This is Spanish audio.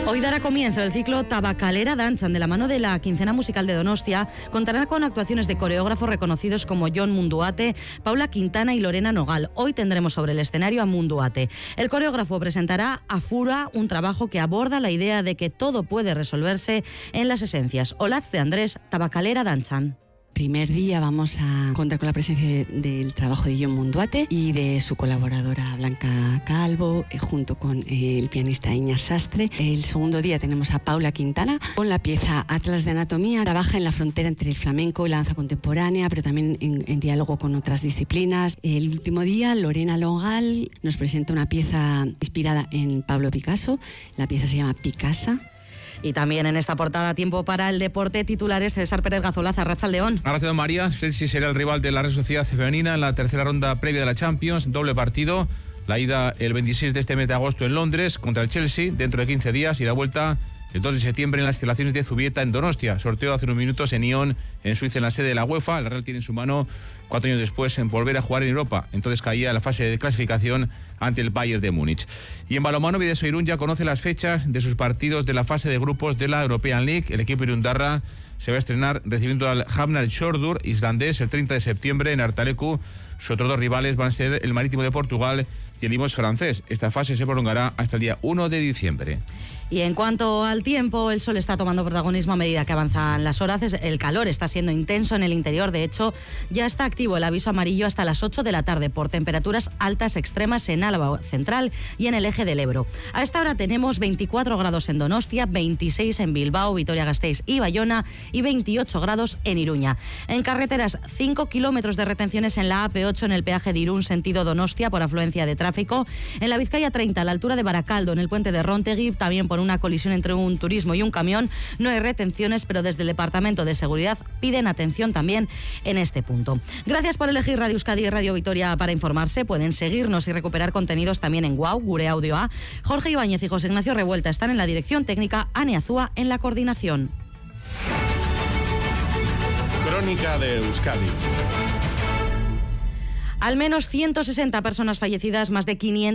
Hoy dará comienzo el ciclo Tabakalera Dantzan de la mano de la Quincena Musical de Donostia. Contará con actuaciones de coreógrafos reconocidos como Jon Munduate, Paula Quintana y Lorena Nogal. Hoy tendremos sobre el escenario a Munduate. El coreógrafo presentará a Fura, un trabajo que aborda la idea de que todo puede resolverse en las esencias. Olaz de Andrés, Tabakalera Dantzan. Primer día vamos a contar con la presencia del trabajo de Jon Munduate y de su colaboradora Blanca Calvo, junto con el pianista Iñas Sastre. El segundo día tenemos a Paula Quintana con la pieza Atlas de Anatomía. Trabaja en la frontera entre el flamenco y la danza contemporánea, pero también en diálogo con otras disciplinas. El último día, Lorena Nogal nos presenta una pieza inspirada en Pablo Picasso. La pieza se llama Picasa. Y también en esta portada, tiempo para el deporte. Titulares: César Pérez Gazolaza, Arratsaldeón. Arratsaldeón, María. Chelsea será el rival de la Real Sociedad femenina en la tercera ronda previa de la Champions. Doble partido. La ida el 26 de este mes de agosto en Londres contra el Chelsea, dentro de 15 días, y la vuelta el 2 de septiembre en las instalaciones de Zubieta en Donostia. Sorteo hace unos minutos en Nyon, en Suiza, en la sede de la UEFA. El Real tiene en su mano 4 años después en volver a jugar en Europa. Entonces caía la fase de clasificación ante el Bayern de Múnich. Y en balonmano, Bideso Irún ya conoce las fechas de sus partidos de la fase de grupos de la European League. El equipo irundarra se va a estrenar recibiendo al Hamnar Shordur islandés el 30 de septiembre en Artalecu. Sus otros dos rivales van a ser el Marítimo de Portugal y el Imos francés. Esta fase se prolongará hasta el día 1 de diciembre. Y en cuanto al tiempo, el sol está tomando protagonismo a medida que avanzan las horas. El calor está siendo intenso en el interior. De hecho, ya está activo el aviso amarillo hasta las 8 de la tarde por temperaturas altas extremas en Álava Central y en el eje del Ebro. A esta hora tenemos 24 grados en Donostia, 26 en Bilbao, Vitoria-Gasteiz y Bayona y 28 grados en Iruña. En carreteras, 5 kilómetros de retenciones en la AP8 en el peaje de Irún, sentido Donostia, por afluencia de tráfico. En la Vizcaya 30, a la altura de Baracaldo, en el puente de Rontegui, también por una colisión entre un turismo y un camión. No hay retenciones, pero desde el Departamento de Seguridad piden atención también en este punto. Gracias por elegir Radio Euskadi y Radio Vitoria para informarse. Pueden seguirnos y recuperar contenidos también en WOW, Gure Audio A. Jorge Ibáñez y José Ignacio Revuelta están en la dirección técnica, Ane Azúa en la coordinación. Crónica de Euskadi. Al menos 160 personas fallecidas, más de 500